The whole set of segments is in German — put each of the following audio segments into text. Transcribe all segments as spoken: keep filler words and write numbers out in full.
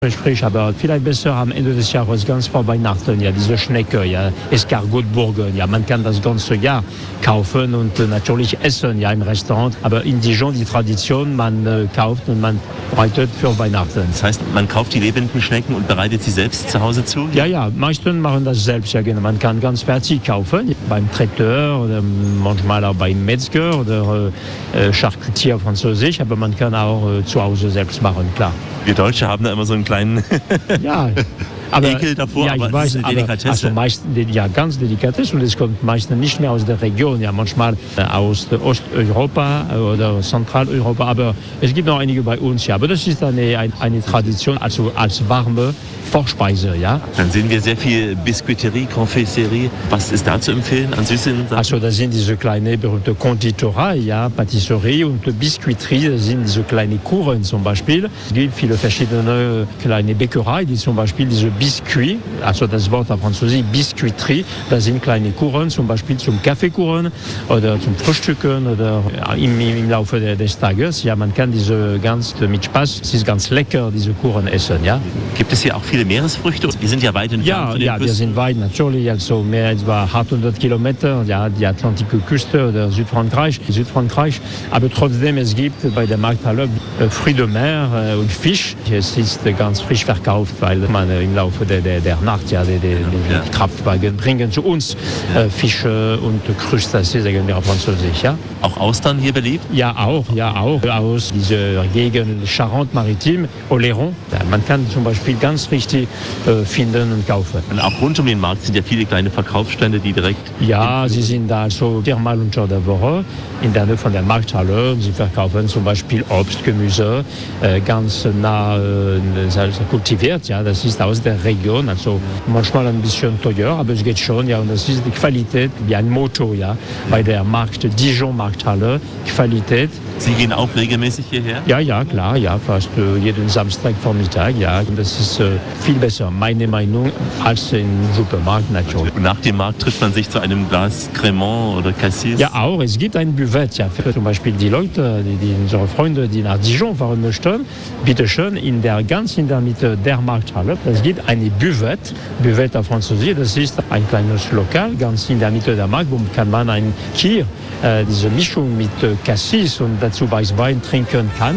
Sprich, aber vielleicht besser am Ende des Jahres ganz vor Weihnachten, ja, diese Schnecke, ja, Escargot de Bourgogne, ja, man kann das ganze Jahr kaufen und äh, natürlich essen, ja, im Restaurant, aber in Dijon die Tradition, man äh, kauft und man bereitet für Weihnachten. Das heißt, man kauft die lebenden Schnecken und bereitet sie selbst zu Hause zu? Ja, ja, meisten machen das selbst, ja, genau. Man kann ganz fertig kaufen, beim Traiteur oder manchmal auch beim Metzger oder äh, Charcutier französisch, aber man kann auch äh, zu Hause selbst machen, klar. Wir Deutsche haben da immer so einen kleinen ja, aber, Ekel davor, ja, ich aber weiß, es ist eine Delikatesse. Also meist, ja, ganz Delikatesse und es kommt meistens nicht mehr aus der Region, ja, manchmal äh, aus Osteuropa oder Zentraleuropa, aber es gibt noch einige bei uns, ja, aber das ist eine, eine, eine Tradition, also als warme Vorspeise, ja. Dann sehen wir sehr viel Biscuiterie, Confiserie. Was ist da zu empfehlen an süßen Sachen? Also das sind diese kleine berühmte Konditorei, ja, Patisserie und Biscuiterie, das sind diese kleine Kuchen zum Beispiel. Es gibt viele verschiedene kleine Bäckerei, die zum Beispiel diese Biscuit, also das Wort auf Französisch, Biscuiterie, das sind kleine Kuchen, zum Beispiel zum Kaffeekuchen oder zum Frühstücken oder im, im Laufe des Tages. Ja, man kann diese ganz mit Spaß, es ist ganz lecker, diese Kuchen essen, ja. Gibt es hier auch viele Meeresfrüchte? Wir sind ja weit entfernt ja, von den ja, Küsten. Wir sind weit, natürlich, also mehr als achthundert Kilometer, ja, die Atlantische Küste oder Südfrankreich, Südfrankreich, aber trotzdem, es gibt bei der Markthalle äh, Fruits de mer äh, und Fisch. Es ist äh, ganz frisch verkauft, weil man äh, im Laufe der, der, der Nacht, ja, die, die, die ja. Kraftwagen bringen zu uns äh, Fische und Crustacés, sagen wir auf Französisch, ja. Auch Austern hier beliebt? Ja, auch, ja, auch. Aus dieser Gegend Charente-Maritime, Oléron. Ja, man kann zum Beispiel ganz richtig äh, finden und kaufen. Und auch rund um den Markt sind ja viele kleine Verkaufsstände, die direkt... Ja, sie sind da so viermal unter der Woche in der Nähe von der Markthalle. Sie verkaufen zum Beispiel Obst, Gemüse, äh, ganz nah äh, kultiviert. Ja, das ist aus der Region, also manchmal ein bisschen teuer, aber es geht schon. Ja, und das ist die Qualität, wie ein Motto, ja, bei der Markt Dijon Markthalle, Qualität. Sie gehen auch regelmäßig hierher? Ja, ja, klar, ja, fast äh, jeden Samstagvormittag, ja. Und das ist äh, viel besser, meine Meinung, als im Supermarkt natürlich. Und nach dem Markt trifft man sich zu einem Glas Cremant oder Cassis? Ja, auch. Es gibt ein Buvette, ja, für zum Beispiel die Leute, die, die unsere Freunde, die nach Dijon fahren möchten, bitte schön, in der, ganz in der Mitte der Markthalle, es gibt eine Buvette, Buvette auf Französisch, das ist ein kleines Lokal, ganz in der Mitte der Markt, wo kann man ein Kir, äh, diese Mischung mit äh, Cassis und dazu Weißwein trinken kann.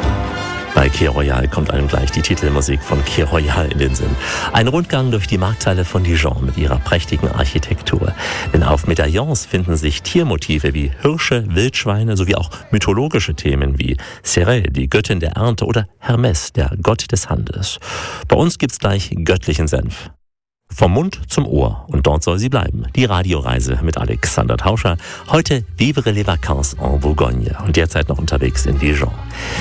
Bei Quai Royal kommt einem gleich die Titelmusik von Quai Royal in den Sinn. Ein Rundgang durch die Markthalle von Dijon mit ihrer prächtigen Architektur. Denn auf Medaillons finden sich Tiermotive wie Hirsche, Wildschweine sowie auch mythologische Themen wie Céret, die Göttin der Ernte, oder Hermès, der Gott des Handels. Bei uns gibt's gleich göttlichen Senf. Vom Mund zum Ohr, und dort soll sie bleiben. Die Radioreise mit Alexander Tauscher. Heute Vivre les vacances en Bourgogne und derzeit noch unterwegs in Dijon.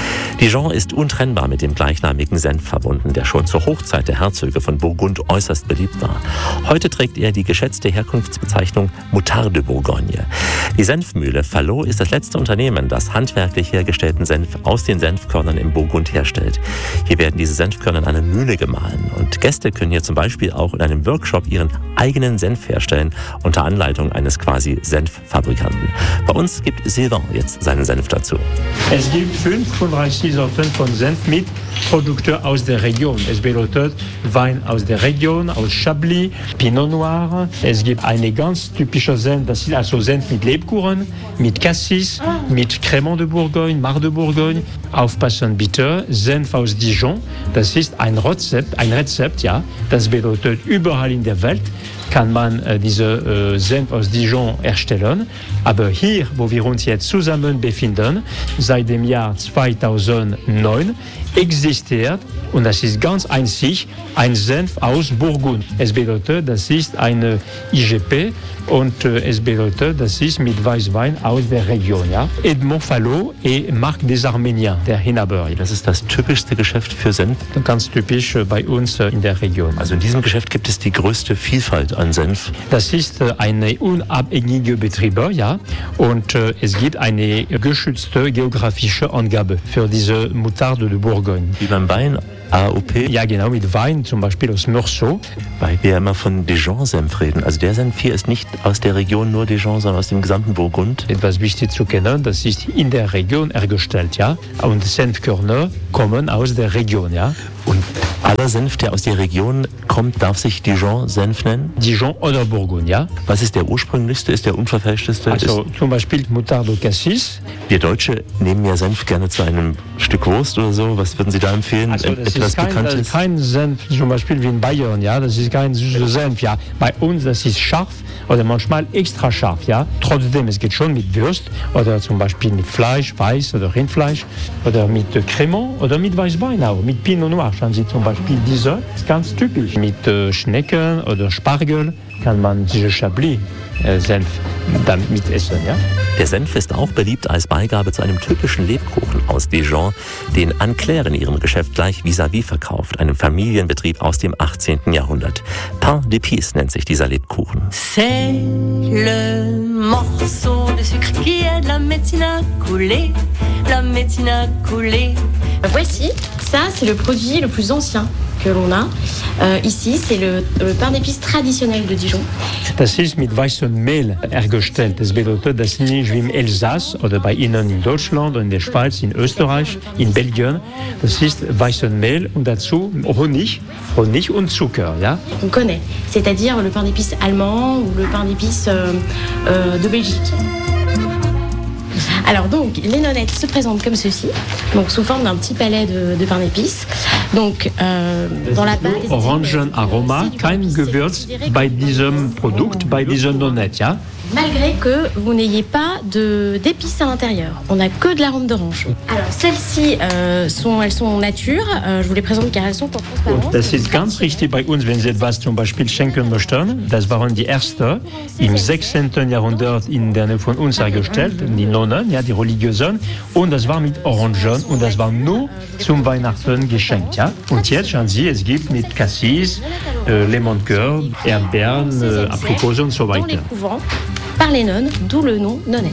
Dijon ist untrennbar mit dem gleichnamigen Senf verbunden, der schon zur Hochzeit der Herzöge von Burgund äußerst beliebt war. Heute trägt er die geschätzte Herkunftsbezeichnung Moutarde de Bourgogne. Die Senfmühle Fallot ist das letzte Unternehmen, das handwerklich hergestellten Senf aus den Senfkörnern im Burgund herstellt. Hier werden diese Senfkörner in einer Mühle gemahlen und Gäste können hier zum Beispiel auch in einem Workshop ihren eigenen Senf herstellen, unter Anleitung eines quasi Senffabrikanten. Bei uns gibt Sylvain jetzt seinen Senf dazu. Es gibt fünfunddreißig Sorten von Senf mit Produkten aus der Region. Es bedeutet Wein aus der Region, aus Chablis, Pinot Noir. Es gibt eine ganz typische Senf, das ist also Senf mit Lebkuchen, mit Cassis, mit Cremant de Bourgogne, Mar de Bourgogne. Aufpassen bitte, Senf aus Dijon, das ist ein Rezept, ein Rezept, ja, das bedeutet überall in der Welt kann man äh, diese äh, Senf aus Dijon erstellen. Aber hier, wo wir uns jetzt zusammen befinden, seit dem Jahr zweitausendneun, existiert, und das ist ganz einzig, ein Senf aus Burgund. Es bedeutet, das ist eine I G P und äh, es bedeutet, das ist mit Weißwein aus der Region. Ja? Edmond Fallot et Marc des Arméniens, der Inhaber. Das ist das typischste Geschäft für Senf? Ganz typisch äh, bei uns äh, in der Region. Also in diesem Geschäft gibt es die größte Vielfalt an Senf? Das ist äh, eine unabhängige Betrieb, ja, und äh, es gibt eine geschützte geografische Angabe für diese Moutarde de Bourgogne. Wie beim Wein A O P? Ja, genau, mit Wein, zum Beispiel aus Meursault. Weil wir immer von Dijon-Senf reden. Also der Senf hier ist nicht aus der Region nur Dijon, sondern aus dem gesamten Burgund. Etwas wichtig zu kennen, das ist in der Region hergestellt, ja. Und Senfkörner kommen aus der Region, ja. Und aller Senf, der aus der Region kommt, darf sich Dijon-Senf nennen? Dijon oder Burgund, ja. Was ist der ursprünglichste, ist der unverfälschteste? Also ist zum Beispiel Moutarde Cassis. Wir Deutsche nehmen ja Senf gerne zu einem Stück Wurst oder so. Was würden Sie da empfehlen? Also das Etwas ist kein, Bekanntes? das ist kein Senf, zum Beispiel wie in Bayern, ja. Das ist kein süßer Senf, ja. Bei uns, das ist scharf oder manchmal extra scharf, ja. Trotzdem, es geht schon mit Würst oder zum Beispiel mit Fleisch, Weiß oder Rindfleisch oder mit äh, Cremant oder mit Weißwein auch, mit Pinot Noir. Schauen Sie zum Beispiel diese, das ist ganz typisch. Mit äh, Schnecken oder Spargel kann man diese Chablis äh, Senf damit mit essen, ja. Der Senf ist auch beliebt als Beigabe zu einem typischen Lebkuchen aus Dijon, den Anne Claire in ihrem Geschäft gleich vis-à-vis verkauft, einem Familienbetrieb aus dem achtzehnten Jahrhundert. Pain d'épices nennt sich dieser Lebkuchen. C'est le morceau de sucre qui aide la médecine à couler, la médecine à couler. Voici, ça c'est le produit le plus ancien que l'on a. Euh, ici, c'est le, le pain d'épices traditionnel de Dijon. Das ist mit weißem Mehl hergestellt. Das bedeutet, das ist nicht wie im Elsass oder bei Ihnen in Deutschland, in der Schweiz, in Österreich, in Belgien. Das ist weißes Mehl und dazu Honig, Honig und Zucker, ja. On connaît, c'est-à-dire le pain d'épices allemand ou le pain d'épices euh, euh, de Belgique. Alors donc, les nonnettes se présentent comme ceci, donc sous forme d'un petit palais de, de pain d'épices. Donc, euh, dans la pâte... Orangenaroma, kein Gewürz bei diesem Produkt, bei dieser Nonnette, ja. Malgré que vous n'ayez pas de, d'épices à l'intérieur. On n'a que de l'arôme d'orange. Alors, celles-ci, euh, sont, elles sont nature. Euh, je vous les présente car elles sont en transparence. Und das ist ganz richtig bei uns, wenn Sie etwas zum Beispiel schenken möchten. Das waren die ersten im sechzehnten Jahrhundert in der Nähe von uns hergestellt, die Nonnen, ja, die Religiösen. Und das war mit Orangen und das war nur zum Weihnachten geschenkt, ja. Und jetzt schauen Sie, es gibt mit Cassis, äh, Lemoncoeur, Erdbeeren, äh, Aprikose und so weiter. Par les nonnes, d'où le nom nonnette.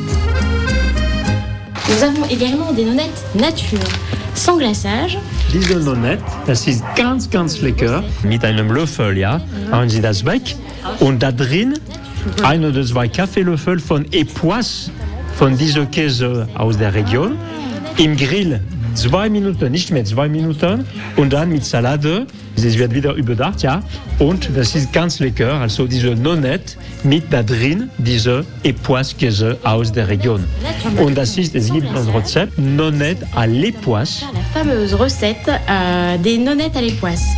Nous avons également des nonnettes nature, sans glaçage. Diese Nonnette, das ist ganz, ganz lecker. Mit einem Löffel, ja, machen Sie das weg. Und da drin ein oder zwei Kaffeelöffel von Epoisse, von diesem Käse aus der Region. Im Grill zwei Minuten, nicht mehr zwei Minuten. Und dann mit Salate. Es wird wieder überdacht, ja. Und das ist ganz lecker. Also diese Nonnette mit da drin, diese Epoisse-Käse aus der Region. Und das ist, es gibt ein Rezept, Nonnette à l'époisse. La fameuse recette euh, des nonnettes à l'époisse.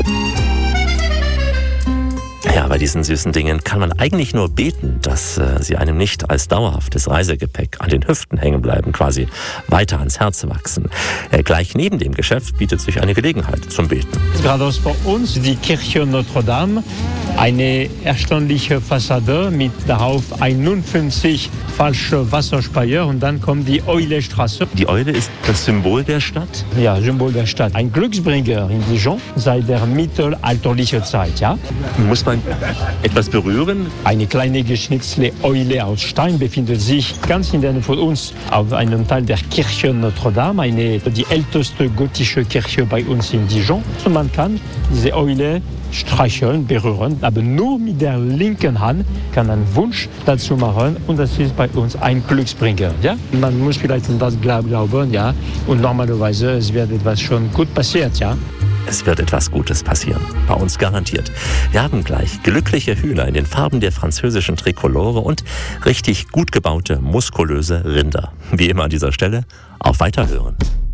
Ja, bei diesen süßen Dingen kann man eigentlich nur beten, dass äh, sie einem nicht als dauerhaftes Reisegepäck an den Hüften hängen bleiben, quasi weiter ans Herz wachsen. Äh, gleich neben dem Geschäft bietet sich eine Gelegenheit zum Beten. Geradeaus vor uns die Kirche Notre Dame, eine erstaunliche Fassade mit darauf einundfünfzig falsche Wasserspeier und dann kommt die Eulestraße. Die Eule ist das Symbol der Stadt? Ja, Symbol der Stadt. Ein Glücksbringer in Dijon seit der mittelalterlichen Zeit, ja. Muss man etwas berühren? Eine kleine geschnitzte Eule aus Stein befindet sich ganz in der Nähe von uns auf einem Teil der Kirche Notre Dame, eine, die älteste gotische Kirche bei uns in Dijon. Und man kann diese Eule streicheln, berühren, aber nur mit der linken Hand kann ein Wunsch dazu machen und das ist bei uns ein Glücksbringer. Ja? Man muss vielleicht an das glauben, ja, und normalerweise es wird etwas schon gut passiert, ja. Es wird etwas Gutes passieren. Bei uns garantiert. Wir haben gleich glückliche Hühner in den Farben der französischen Trikolore und richtig gut gebaute, muskulöse Rinder. Wie immer an dieser Stelle, auf Weiterhören.